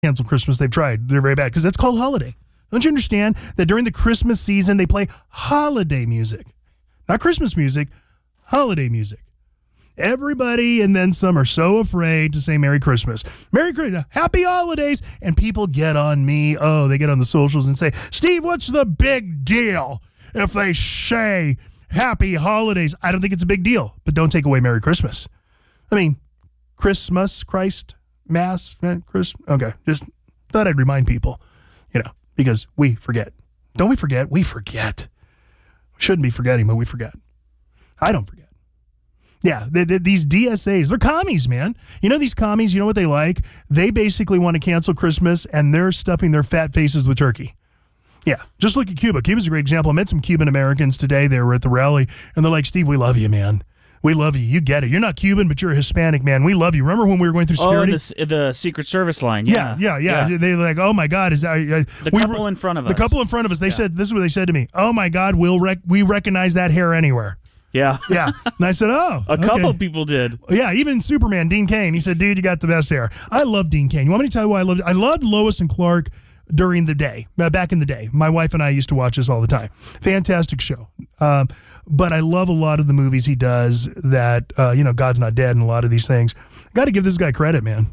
cancel Christmas. They've tried. They're very bad because that's called holiday. Don't you understand that during the Christmas season, they play holiday music? Not Christmas music, holiday music. Everybody and then some are so afraid to say Merry Christmas. Merry Christmas, Happy Holidays. And people get on me. Oh, they get on the socials and say, Steve, what's the big deal if they say Happy Holidays? I don't think it's a big deal, but don't take away Merry Christmas. I mean, Christmas, Christ, Mass, Christ. Okay, just thought I'd remind people, because we forget. Don't we forget? We forget. We shouldn't be forgetting, but we forget. I don't forget. Yeah, these DSAs, they're commies, man. These commies, you know what they like? They basically want to cancel Christmas, and they're stuffing their fat faces with turkey. Yeah, just look at Cuba. Cuba's a great example. I met some Cuban Americans today. They were at the rally, and they're like, Steve, we love you, man. We love you. You get it. You're not Cuban, but you're a Hispanic, man. We love you. Remember when we were going through security? Oh, the Secret Service line. Yeah. They're like, oh, my God. The couple in front of us. The couple in front of us, they said, this is what they said to me. Oh, my God, we recognize that hair anywhere. Yeah. Yeah. And I said, oh. A couple people did. Yeah, even Superman, Dean Cain. He said, dude, you got the best hair. I love Dean Cain. You want me to tell you why I loved it? I loved Lois and Clark during the day, back in the day. My wife and I used to watch this all the time. Fantastic show. But I love a lot of the movies he does that, God's Not Dead and a lot of these things. Got to give this guy credit, man.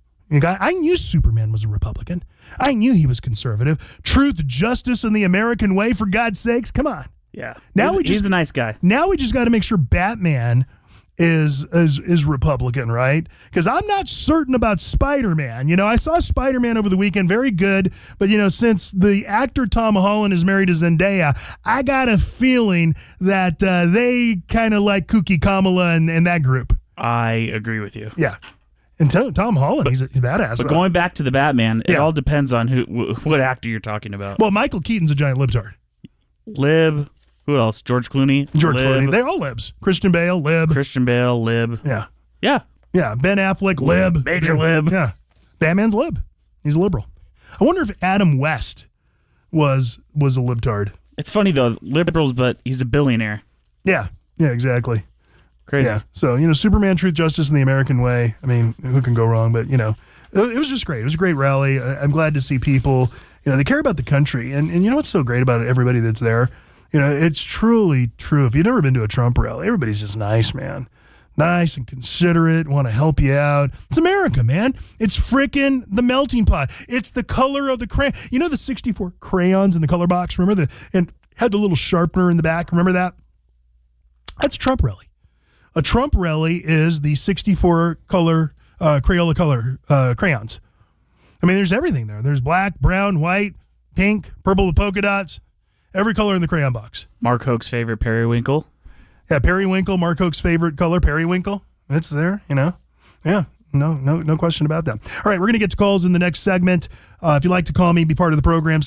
I knew Superman was a Republican. I knew he was conservative. Truth, justice, and the American way, for God's sakes. Come on. Yeah. He's a nice guy. Now we just got to make sure Batman is Republican, right? Because I'm not certain about Spider-Man. I saw Spider-Man over the weekend, very good. But, since the actor Tom Holland is married to Zendaya, I got a feeling that they kind of like Kooky Kamala and that group. I agree with you. Yeah. And Tom Holland, he's a badass. But going back to the Batman, it all depends on what actor you're talking about. Well, Michael Keaton's a giant libtard. Lib. Who else? George Clooney? Clooney. They're all libs. Christian Bale, lib. Yeah. Yeah. Ben Affleck, lib. Major lib. Yeah. Batman's lib. He's a liberal. I wonder if Adam West was a libtard. It's funny, though. Liberals, but he's a billionaire. Yeah. Yeah, exactly. Crazy. Yeah. So, Superman, Truth, Justice, and the American Way. I mean, who can go wrong? But, it was just great. It was a great rally. I'm glad to see people, they care about the country. And you know what's so great about everybody that's there? It's truly true. If you've never been to a Trump rally, everybody's just nice, man. Nice and considerate, want to help you out. It's America, man. It's frickin' the melting pot. It's the color of the crayon. The 64 crayons in the color box? Remember and had the little sharpener in the back? Remember that? That's a Trump rally. A Trump rally is the 64 color, Crayola color crayons. I mean, there's everything there. There's black, brown, white, pink, purple with polka dots. Every color in the crayon box. Mark Hoke's favorite periwinkle. Yeah, periwinkle, Mark Hoke's favorite color, periwinkle. It's there, Yeah, no question about that. All right, we're going to get to calls in the next segment. If you'd like to call me, be part of the program,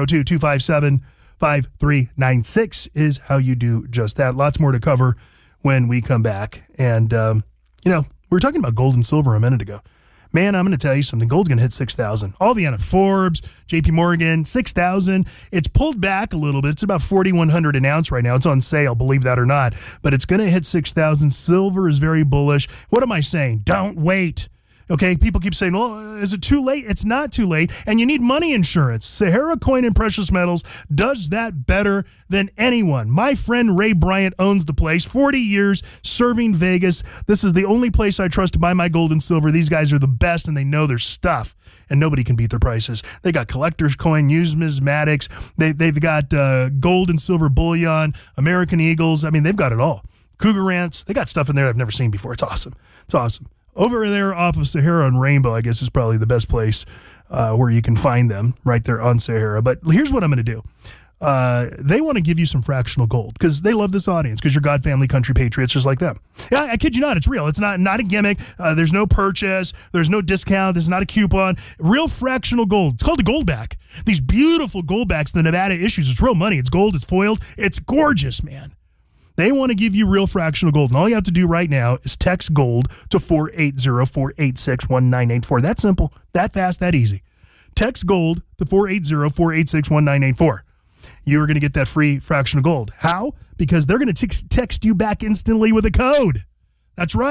702-257-5396 is how you do just that. Lots more to cover when we come back. And, we were talking about gold and silver a minute ago. Man, I'm going to tell you something. Gold's going to hit 6,000. All the Forbes, JP Morgan, 6,000. It's pulled back a little bit. It's about 4,100 an ounce right now. It's on sale, believe that or not. But it's going to hit 6,000. Silver is very bullish. What am I saying? Don't wait. Okay, people keep saying, well, is it too late? It's not too late, and you need money insurance. Sahara Coin and Precious Metals does that better than anyone. My friend Ray Bryant owns the place, 40 years serving Vegas. This is the only place I trust to buy my gold and silver. These guys are the best, and they know their stuff, and nobody can beat their prices. They got collector's coin, numismatics. They've got gold and silver bullion, American Eagles. I mean, they've got it all. Cougar Ants. They got stuff in there I've never seen before. It's awesome. It's awesome. Over there off of Sahara and Rainbow, I guess, is probably the best place where you can find them, right there on Sahara. But here's what I'm going to do. They want to give you some fractional gold because they love this audience because you're God, family, country, patriots just like them. Yeah, I kid you not. It's real. It's not a gimmick. There's no purchase. There's no discount. There's not a coupon. Real fractional gold. It's called a goldback. These beautiful goldbacks the Nevada issues. It's real money. It's gold. It's foiled. It's gorgeous, man. They want to give you real fractional gold. And all you have to do right now is text GOLD to 480-486-1984. That simple, that fast, that easy. Text GOLD to 480-486-1984. You're going to get that free fractional gold. How? Because they're going to text you back instantly with a code. That's right.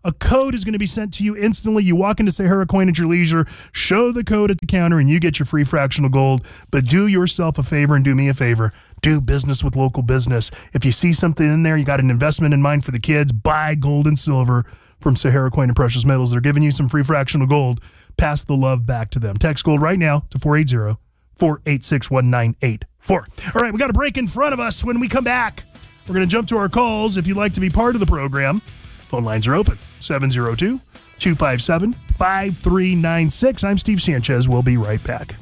A code is going to be sent to you instantly. You walk into Sahara Coin at your leisure, show the code at the counter, and you get your free fractional gold. But do yourself a favor and do me a favor. Do business with local business. If you see something in there, you got an investment in mind for the kids, buy gold and silver from Sahara Coin and Precious Metals. They're giving you some free fractional gold. Pass the love back to them. Text gold right now to 480-486-1984. All right, we got a break in front of us. When we come back, we're going to jump to our calls. If you'd like to be part of the program, phone lines are open. 702-257-5396. I'm Steve Sanchez. We'll be right back.